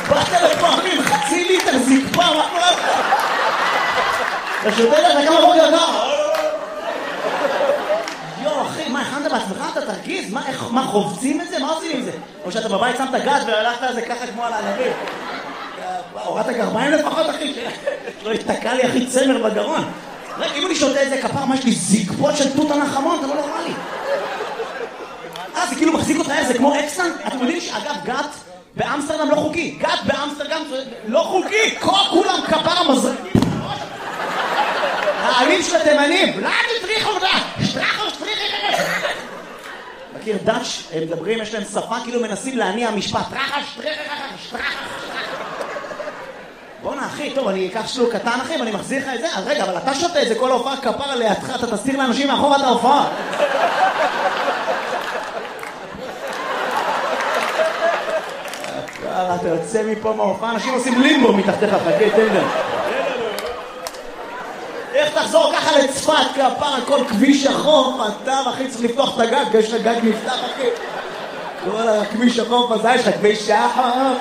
באת לפה, אחי, חצי ליטר זקפה, מה קורה לך? אתה שותה לך כמה בוקר ככה? יו, אחי, מה, הכנת בעצמך? אתה תרגיז? מה, חובצים את זה? מה עושים עם זה? או שאתה בבית שמת גז והלכת על זה ככה כמו על הענבים? הורדת גרביים לפחות, אחי? לא התקע לי, אחי, צמר בגרון. רגע, אם אני שותה את זה כפר, מה יש לי זקפות של תות הנחמון? אתה לא נורמלי. זה כאילו מחזיק אותך, זה כמו אקסטן? אתם יודעים שאגב, גת באמסטרדם לא חוקי. גת באמסטרדם לא חוקי. כולם כפר המזרקים. העלים של התימנים. לא, תטריחו אותה. שטרחו. מכיר דאץ', הם מדברים, יש להם שפה, כאילו מנסים להניע משפט. שטרחה. בוא'נה, אחי, טוב, אני אקח שלוק קטן, אחי, ואני מחזיר לך את זה. אז רגע, אבל אתה שותה את זה, כל ההופעה כפר לידך, אתה תסתיר לאנשים מאחור את ההופעה. אתה יוצא מפה מההופעה, אנשים עושים לימבו מתחתיך, חכה, תן להם. איך תחזור ככה לצפת, כפר על כל כביש החוף, אתה, אחי, צריך לפתוח את הגג, יש לך גג נפתח, אחי. כל הכביש החוף הזה, יש לך כביש החוף,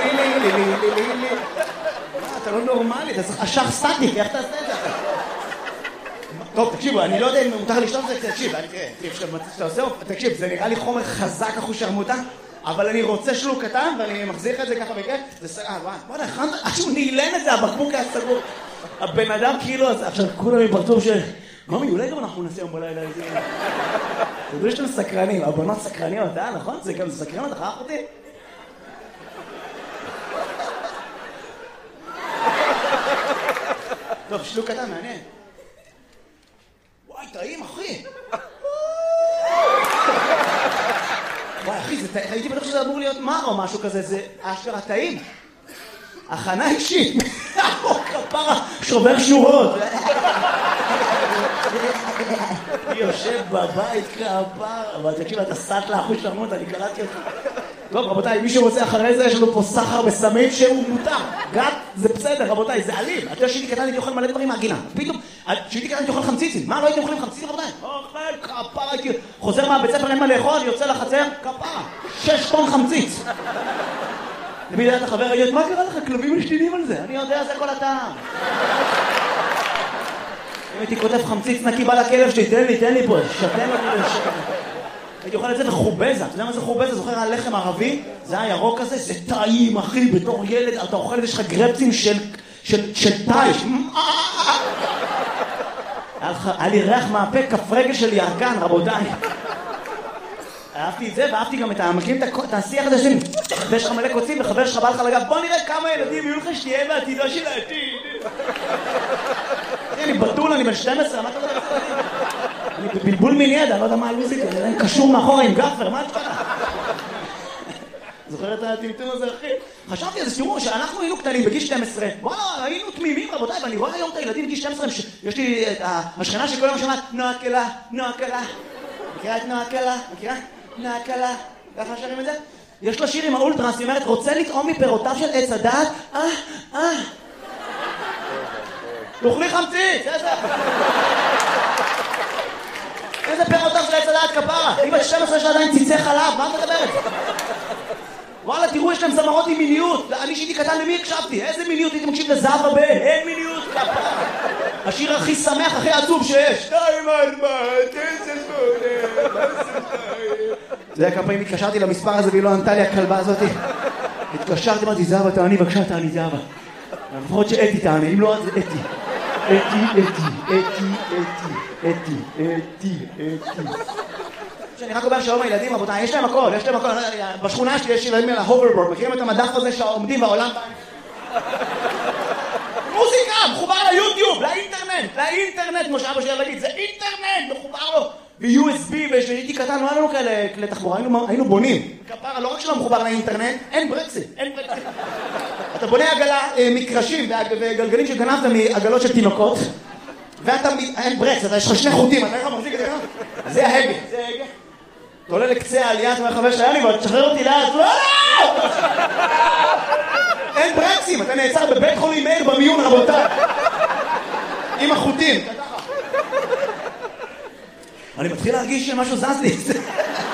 אתה לא נורמלי, אתה צריך אשך סטטיק, איך תעשה את זה? טוב, תקשיבו, אני לא יודע אם מותר לשתות את זה, תקשיב, זה נראה לי חומר חזק אחוז שרמוטה, אבל אני רוצה שלוק קטן, ואני מחזיר לך את זה ככה בכיף, זה סגר, בוא'נה, עכשיו נעלן את זה, הבקבוק היה סגור. הבן אדם כאילו, עכשיו כולם מפרצוף של... ממי, אולי גם אנחנו נעשה יום בלילה איזה... תדעו שאתם סקרנים, הבנות סקרניות, נכון? זה גם סקרן אותך, אחותי? טוב, שלוק קטן, מעניין. וואי, טעים, אחי. וואי, אחי, הייתי בטוח שזה אמור להיות מר או משהו כזה, זה אשכרה טעים. הכנה אישית. כפרה, שובר שורות. יושב בבית כפר, אבל תקשיב, אתה סט לאחוז שלמות, אני קראתי אותך. טוב, רבותיי, מי שרוצה אחרי זה, יש לנו פה סחר בסמים שהוא מותר. גת, זה בסדר, רבותיי, זה אלים. אתה יודע שהייתי קטן, הייתי אוכל מלא דברים מהגינה. פתאום, שהייתי קטן, הייתי אוכל חמציצים. מה, לא הייתם אוכלים חמציצים, רבותיי? אוכל, כפרה, הייתי... חוזר מהבית ספר, אין מה לאכול, יוצא לחצר, כפרה. 6 טון חמציץ. למי לדעת החבר, ראית, מה קרה לך? כלבים משתינים על זה. אני יודע, זה כל הטעם. אם הייתי כותב חמציץ נקי בא לכלב שלי, תן לי פה, שתן לי לשקר. הייתי אוכל את זה בחובזה. אתה יודע מה זה חובזה? זוכר על לחם ערבי? זה הירוק הזה, זה טעים, אחי, בתור ילד. אתה אוכל את זה, יש לך גרפצים של טייש. היה לי ריח מהפה, כף רגל של ירקן, רבותיי. אהבתי את זה, ואהבתי גם את המקים את השיח הזה שלי. ויש לך מלא קוצים, וחבר שלך בא לך לגב, בוא נראה כמה ילדים יהיו לך שתהיה בעתידו של העתיד. אני בטול, אני בן 12, מה אתה יודע? אני בבלבול מיני, אני לא יודע מה הלוזית, אני קשור מאחורה עם גפר, מה את קרה? זוכר את הטמטום הזה, אחי? חשבתי על זה, תראו, שאנחנו היינו קטנים בגיל 12, וואלה, היינו תמימים, רבותיי, ואני רואה היום את הילדים בגיל 12, יש לי את השכנה שכל יום שמעת, נועה קלה, נועה קלה. מכירה את נועה קלה? מכירה? נועה קלה. ככה שרים את זה? יש לה שיר עם האולטרס, היא אומרת, רוצה לטעום מפירותיו של עץ הדעת? תאכלי חמציץ, איזה פירותיו של עץ הדעת כפרה? היא בת 12 יש לה עדיין ציצי חלב, מה את מדברת? וואלה, תראו, יש להם זמרות עם מיניות. אני שהייתי קטן, למי הקשבתי? איזה מיניות? הייתי מקשיב לזהבה בן, אין מיניות כפרה. השיר הכי שמח, הכי עצוב שיש. 2, 4, 9, 8. אתה יודע כמה פעמים התקשרתי למספר הזה והיא לא ענתה לי הכלבה הזאת? התקשרתי, אמרתי, זהבה תעני, בבקשה תעני, זהבה. לפחות שאתי תעני, אם לא, זה אתי. אתי. שאני רק אומר שלום הילדים, רבותיי, יש להם הכל. בשכונה שלי יש ילדים על ההוברבורד, מכירים את המדף הזה שעומדים בעולם? מוזיקה, מחובר ליוטיוב, לאינטרנט, כמו שאבא שלי להגיד, זה אינטרנט, מחובר לו ב-USB, ושהייתי קטן, לא היה לנו כאלה כלי תחבורה, היינו בונים. כפרה, לא רק שלא מחובר לאינטרנט, אין ברקסים. אתה בונה עגלה, מקרשים וגלגלים שגנבת מעגלות של תינוקות, ואתה, אין ברקס, יש לך 2 חוטים, אתה איך מחזיק את זה? זה ההגה. אתה עולה לקצה העלייה, אתה אומר חבר שהיה לי, ותשחרר אותי לאט, לא! אין ברקסים, אתה נעצר בבית חולים מאיר במיון, רבותיי. עם החוטים. אני מתחיל להרגיש שמשהו זז לי.